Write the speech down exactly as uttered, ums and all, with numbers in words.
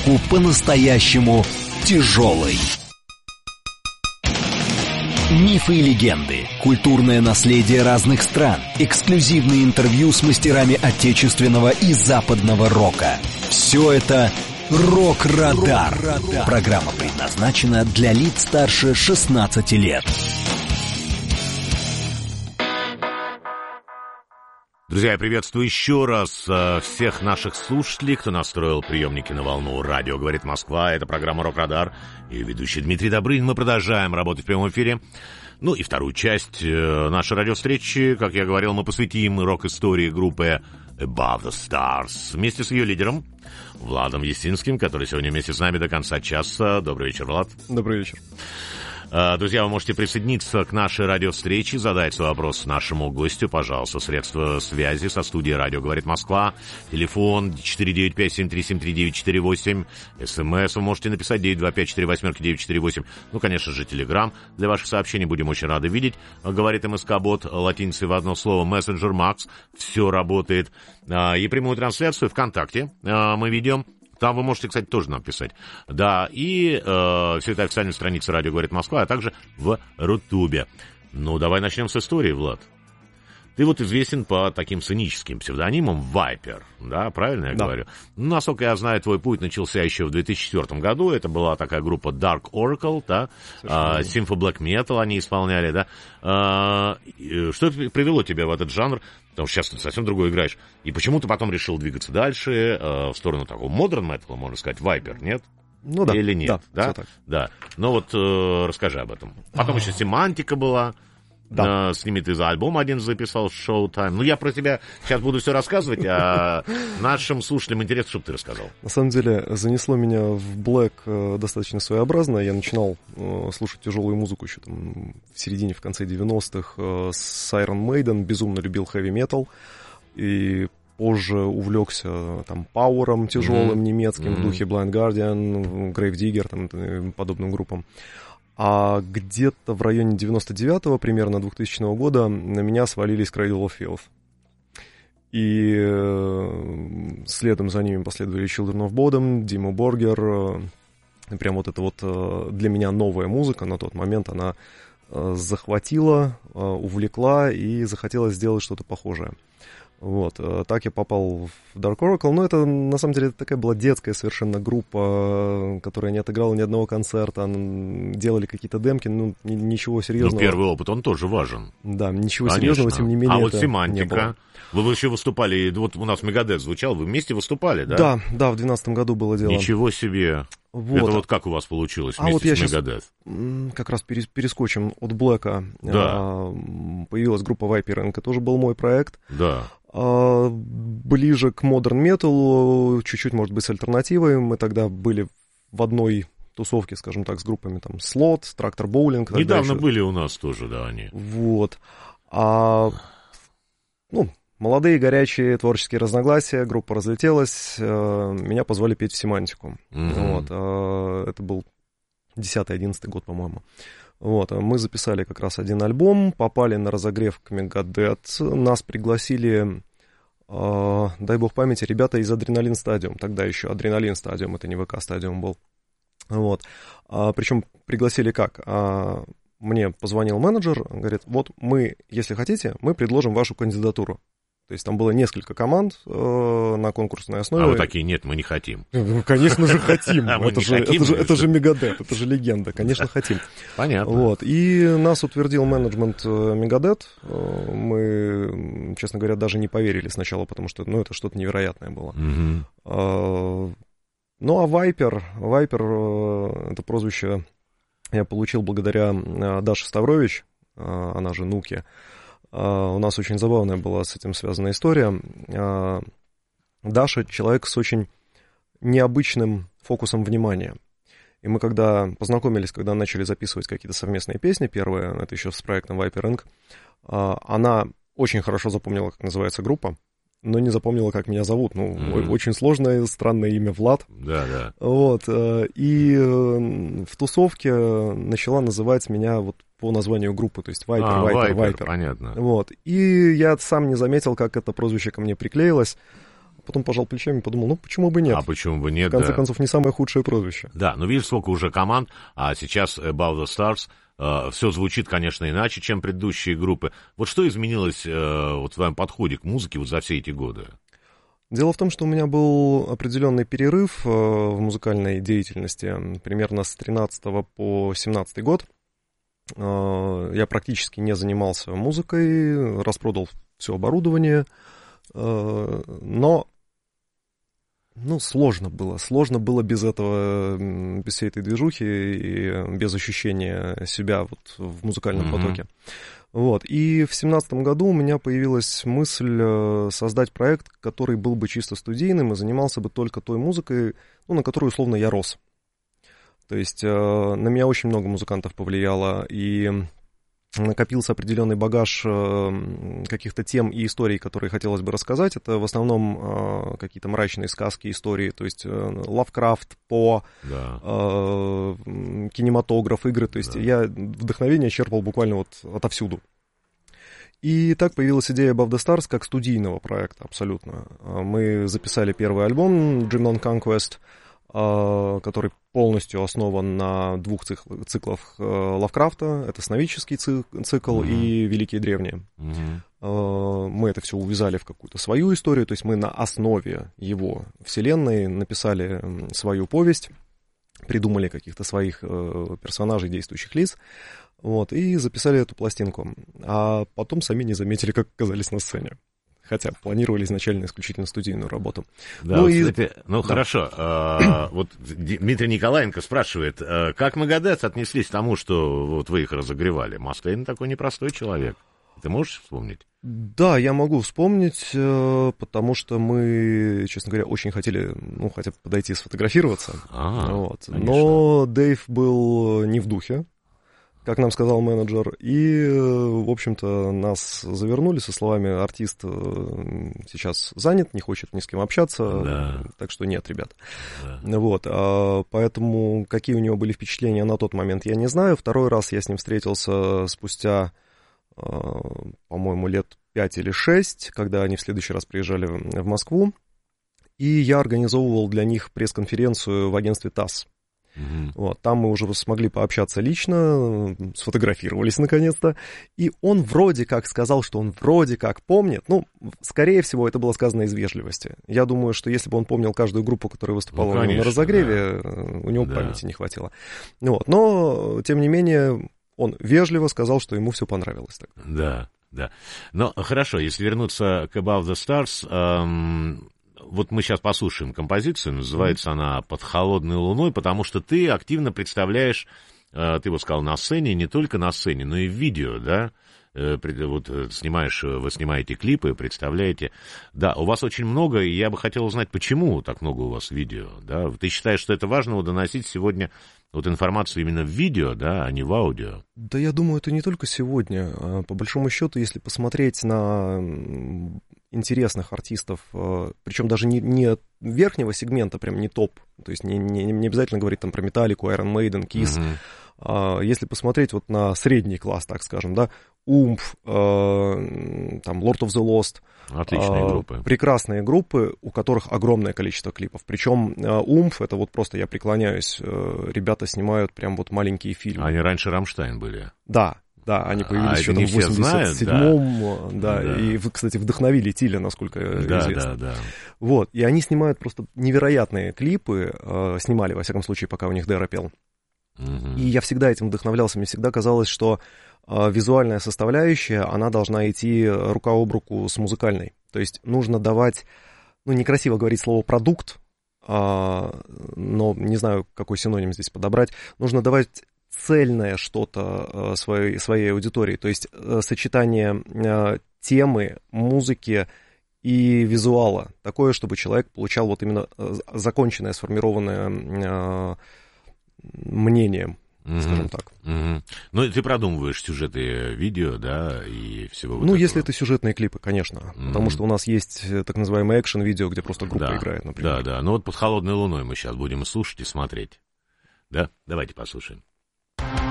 музыку по-настоящему тяжелой. Мифы и легенды, культурное наследие разных стран, эксклюзивные интервью с мастерами отечественного и западного рока. Все это «Рок-Радар». Программа предназначена для лиц старше шестнадцати лет. Друзья, я приветствую еще раз э, всех наших слушателей, кто настроил приемники на волну. Радио «Говорит Москва». Это программа «Рок-Радар». И ведущий Дмитрий Добрынин. Мы продолжаем работать в прямом эфире. Ну и вторую часть э, нашей радиовстречи, как я говорил, мы посвятим рок-истории группы Above the Stars вместе с ее лидером Владом Естинским, который сегодня вместе с нами до конца часа. Добрый вечер, Влад. Добрый вечер. Друзья, вы можете присоединиться к нашей радиовстрече, задать свой вопрос нашему гостю, пожалуйста. Средства связи со студией «Радио говорит Москва». Телефон четыре девять пять семь три семь три девять четыре восемь. СМС вы можете написать девять два пять четыре восемь девять четыре восемь. Ну, конечно же, Телеграм. Для ваших сообщений будем очень рады видеть. Говорит МСК-бот латиницей в одно слово. Мессенджер Макс. Все работает. И прямую трансляцию ВКонтакте мы ведем. Там вы можете, кстати, тоже нам писать. Да, и э, все это официальная страница «Радио говорит Москва», а также в Рутубе. Ну, давай начнем с истории, Влад. Ты вот известен по таким сценическим псевдонимам Viper, да, правильно я да. говорю? Ну, насколько я знаю, твой путь начался еще в две тысячи четвёртом году. Это была такая группа Dark Oracle, да, а, Symphony Black Metal они исполняли, да. А, что привело тебя в этот жанр? Потому что сейчас ты совсем другой играешь. И почему ты потом решил двигаться дальше, а, в сторону такого модерн металла, можно сказать, Viper, нет? Ну да. Или нет, да? Да, да. Ну вот э, расскажи об этом. Потом еще семантика была. Да. С ними ты за альбом один записал, Showtime. Ну, я про тебя сейчас буду все рассказывать, а нашим слушателям интересно, чтобы ты рассказал. На самом деле, занесло меня в Black э, достаточно своеобразно. Я начинал э, слушать тяжелую музыку еще там в середине, в конце девяностых э, с Iron Maiden. Безумно любил хэви-метал. И позже увлекся там пауэром тяжелым, mm-hmm. немецким, mm-hmm. в духе Blind Guardian, Grave Digger, там, подобным группам. А где-то в районе девяносто девятого, примерно двухтысячного года, на меня свалились Cradle of Filth. И э, следом за ними последовали Children of Bodom, Dimmu Borgir. Э, прям вот это вот э, для меня новая музыка на тот момент, она э, захватила, э, увлекла и захотела сделать что-то похожее. Вот, так я попал в Dark Oracle, но это, на самом деле, такая была детская совершенно группа, которая не отыграла ни одного концерта, делали какие-то демки, ну, ничего серьезного. Но первый опыт, он тоже важен. Да, ничего Конечно. серьезного, тем не менее, А вот это семантика, не было. Вы еще выступали, вот у нас Megadeth звучал, вы вместе выступали, да? Да, да, в двенадцатом году было дело. Ничего себе. Вот. Это вот как у вас получилось вместе а вот я с Megadeth? Сейчас как раз перескочим от Блэка. Да. Появилась группа Viper, это тоже был мой проект. Да. Ближе к модерн металлу, чуть-чуть, может быть, с альтернативой. Мы тогда были в одной тусовке, скажем так, с группами там Slot, Tractor Bowling. Недавно еще... были у нас тоже, да, они. Вот. А, ну, молодые, горячие творческие разногласия, группа разлетелась, меня позвали петь в семантику. Mm-hmm. Вот. Это был десятый-одиннадцатый год, по-моему. Вот, мы записали как раз один альбом, попали на разогрев к Megadeth, нас пригласили, э, дай бог памяти, ребята из Adrenaline Stadium, тогда еще Adrenaline Stadium, это не ВК Stadium был. Вот, а, причем пригласили как? А, мне позвонил менеджер, говорит, вот мы, если хотите, мы предложим вашу кандидатуру. То есть там было несколько команд э, на конкурсной основе. А вы такие, нет, мы не хотим. Ну, конечно же, хотим. Это же Megadeth, это же легенда. Конечно, хотим. Понятно. Вот. И нас утвердил менеджмент Megadeth. Мы, честно говоря, даже не поверили сначала, потому что, ну, это что-то невероятное было. Угу. Ну, а Viper, Viper, это прозвище я получил благодаря Даше Ставрович, она же Нуки. Uh, у нас очень забавная была с этим связана история. Uh, Даша — человек с очень необычным фокусом внимания. И мы когда познакомились, когда начали записывать какие-то совместные песни, первые, это еще с проектом Viper инк, uh, она очень хорошо запомнила, как называется группа, но не запомнила, как меня зовут. Ну, mm-hmm. очень сложное, странное имя Влад. Да, да. Вот. И в тусовке начала называть меня вот по названию группы, то есть Viper, а, Viper, Viper, Viper. Понятно. Вот. И я сам не заметил, как это прозвище ко мне приклеилось. потом пожал плечами и подумал, ну, почему бы нет? А почему бы нет, В конце да. концов, не самое худшее прозвище. Да, но видишь, сколько уже команд, а сейчас Above the Stars, э, все звучит, конечно, иначе, чем предыдущие группы. Вот что изменилось э, вот в твоем подходе к музыке вот за все эти годы? Дело в том, что у меня был определенный перерыв э, в музыкальной деятельности, примерно с тринадцатого по семнадцатый год. Э, я практически не занимался музыкой, распродал все оборудование, э, но ну, сложно было. Сложно было без этого, без всей этой движухи и без ощущения себя вот в музыкальном mm-hmm. потоке. Вот. И в семнадцатом году у меня появилась мысль создать проект, который был бы чисто студийным и занимался бы только той музыкой, ну, на которую, условно, я рос. То есть на меня очень много музыкантов повлияло, и накопился определенный багаж каких-то тем и историй, которые хотелось бы рассказать. Это в основном какие-то мрачные сказки, истории, то есть Лавкрафт, По, да. кинематограф, игры. То есть да. я вдохновение черпал буквально вот отовсюду. И так появилась идея Above the Stars как студийного проекта абсолютно. Мы записали первый альбом Dream on Conquest, который полностью основан на двух цикл, циклах Лавкрафта. Это «Сновидческий цикл» mm-hmm. и «Великие древние». Mm-hmm. Мы это все увязали в какую-то свою историю, то есть мы на основе его вселенной написали свою повесть, придумали каких-то своих персонажей, действующих лиц, вот, и записали эту пластинку. А потом сами не заметили, как оказались на сцене. Хотя планировали изначально исключительно студийную работу. Да, ну, вот, и... кстати, ну да. Хорошо. А, вот Дмитрий Николаенко спрашивает, а, как Мегадет отнеслись к тому, что вот вы их разогревали? Мастейн такой непростой человек. Ты можешь вспомнить? Да, я могу вспомнить, потому что мы, честно говоря, очень хотели, ну, хотя бы подойти сфотографироваться. А, вот. Но Дэйв был не в духе, как нам сказал менеджер, и, в общем-то, нас завернули со словами: артист сейчас занят, не хочет ни с кем общаться, да. так что нет, ребят. Да. Вот, а, поэтому какие у него были впечатления на тот момент, я не знаю. Второй раз я с ним встретился спустя, а, по-моему, лет пять или шесть, когда они в следующий раз приезжали в Москву, и я организовывал для них пресс-конференцию в агентстве ТАСС. Mm-hmm. Вот, там мы уже смогли пообщаться лично, сфотографировались наконец-то, и он вроде как сказал, что он вроде как помнит, ну, скорее всего, это было сказано из вежливости. Я думаю, что если бы он помнил каждую группу, которая выступала ну, конечно, на разогреве, да. у него да. памяти не хватило. Вот, но, тем не менее, он вежливо сказал, что ему все понравилось. Так. Да, да. Ну, хорошо, если вернуться к Above the Stars... Эм... Вот мы сейчас послушаем композицию, называется mm-hmm. она «Под холодной луной», потому что ты активно представляешь, ты вот сказал, на сцене, не только на сцене, но и в видео, да? Вот снимаешь, вы снимаете клипы, представляете. Да, у вас очень много, и я бы хотел узнать, почему так много у вас видео, да? Ты считаешь, что это важно доносить сегодня вот информацию именно в видео, да, а не в аудио? Да, я думаю, это не только сегодня. По большому счету, если посмотреть на интересных артистов, причем даже не, не верхнего сегмента, прям не топ, то есть не, не, не обязательно говорить там про Металлику, Iron Maiden, Kiss. Mm-hmm. Если посмотреть вот на средний класс, так скажем, да, Умф, там Lord of the Lost. Отличные а, группы. Прекрасные группы, у которых огромное количество клипов. Причем Умф, это вот просто я преклоняюсь, ребята снимают прям вот маленькие фильмы. Они раньше Рамштайн были. Да. Да, они появились а еще там в восемьдесят седьмом, да, да, да, и, кстати, вдохновили Тиля, насколько да, известно. Да, да. Вот, и они снимают просто невероятные клипы, э, снимали, во всяком случае, пока у них Дэра пел. Угу. И я всегда этим вдохновлялся, мне всегда казалось, что э, визуальная составляющая, она должна идти рука об руку с музыкальной. То есть нужно давать, ну, некрасиво говорить слово «продукт», э, но не знаю, какой синоним здесь подобрать, нужно давать цельное что-то своей, своей аудитории, то есть сочетание темы, музыки и визуала, такое, чтобы человек получал вот именно законченное, сформированное мнение, mm-hmm. скажем так. Mm-hmm. Ну, ты продумываешь сюжеты видео, да, и всего вот Ну, этого. если это сюжетные клипы, конечно, mm-hmm. потому что у нас есть так называемые экшен-видео, где просто группа да. играет, например. Да, да, ну вот «Под холодной луной» мы сейчас будем слушать и смотреть. Да, давайте послушаем.